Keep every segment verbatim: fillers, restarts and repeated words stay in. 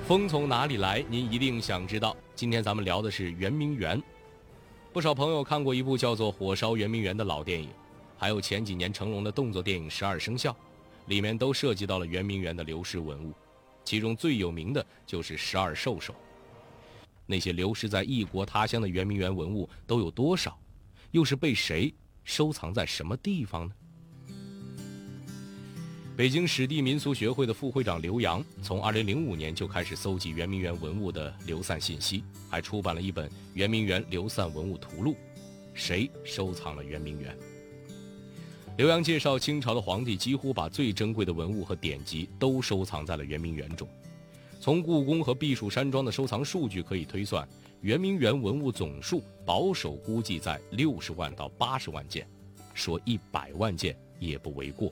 风从哪里来？您一定想知道。今天咱们聊的是圆明园。不少朋友看过一部叫做《火烧圆明园》的老电影，还有前几年成龙的动作电影《十二生肖》，里面都涉及到了圆明园的流失文物，其中最有名的就是十二兽首。那些流失在异国他乡的圆明园文物都有多少？又是被谁收藏在什么地方呢？北京史地民俗学会的副会长刘洋从二零零五年就开始搜集圆明园文物的流散信息，还出版了一本《圆明园流散文物图录》。谁收藏了圆明园？刘洋介绍，清朝的皇帝几乎把最珍贵的文物和典籍都收藏在了圆明园中。从故宫和避暑山庄的收藏数据可以推算，圆明园文物总数保守估计在六十万到八十万件，说一百万件也不为过。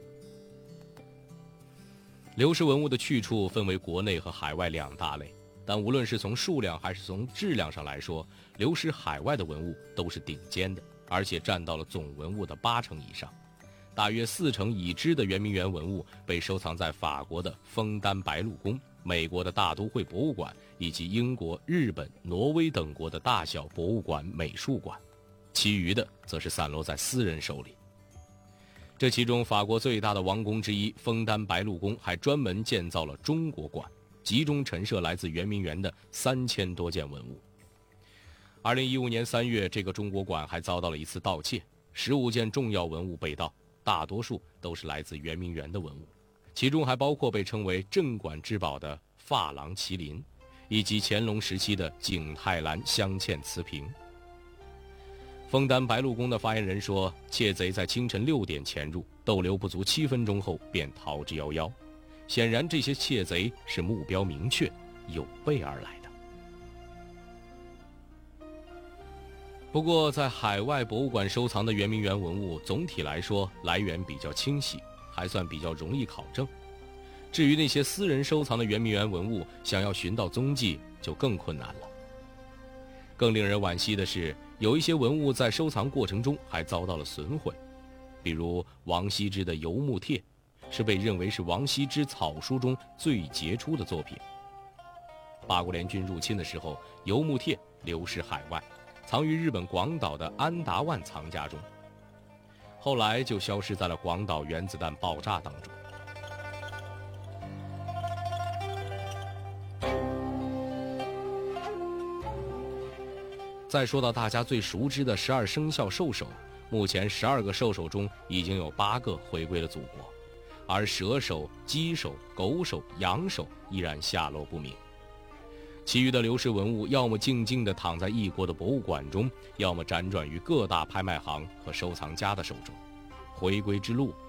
流失文物的去处分为国内和海外两大类，但无论是从数量还是从质量上来说，流失海外的文物都是顶尖的，而且占到了总文物的八成以上。大约四成已知的圆明园文物被收藏在法国的枫丹白露宫、美国的大都会博物馆以及英国、日本、挪威等国的大小博物馆、美术馆，其余的则是散落在私人手里。这其中，法国最大的王宫之一枫丹白露宫还专门建造了中国馆，集中陈设来自圆明园的三千多件文物。二零一五年三月，这个中国馆还遭到了一次盗窃，十五件重要文物被盗，大多数都是来自圆明园的文物，其中还包括被称为镇馆之宝的珐琅麒麟，以及乾隆时期的景泰蓝镶嵌瓷瓶。枫丹白露宫的发言人说，窃贼在清晨六点潜入，逗留不足七分钟后便逃之夭夭。显然，这些窃贼是目标明确，有备而来的。不过，在海外博物馆收藏的圆明园文物，总体来说来源比较清晰，还算比较容易考证。至于那些私人收藏的圆明园文物，想要寻到踪迹就更困难了。更令人惋惜的是，有一些文物在收藏过程中还遭到了损毁，比如王羲之的游牧帖，是被认为是王羲之草书中最杰出的作品。八国联军入侵的时候，游牧帖流失海外，藏于日本广岛的安达万藏家中，后来就消失在了广岛原子弹爆炸当中。再说到大家最熟知的十二生肖兽首，目前十二个兽首中已经有八个回归了祖国，而蛇首、鸡首、狗首、羊首依然下落不明。其余的流失文物要么静静地躺在异国的博物馆中，要么辗转于各大拍卖行和收藏家的手中。回归之路